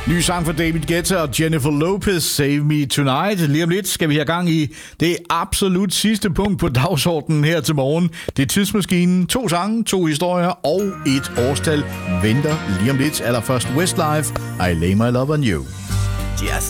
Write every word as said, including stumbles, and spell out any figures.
Ny sang fra David Guetta og Jennifer Lopez, Save Me Tonight. Lige om lidt skal vi have gang i det absolut sidste punkt på dagsordenen her til morgen. Det er Tidsmaskinen. To sange, to historier og et årstal venter lige om lidt. Allerførst Westlife, I Lay My Love On You. Just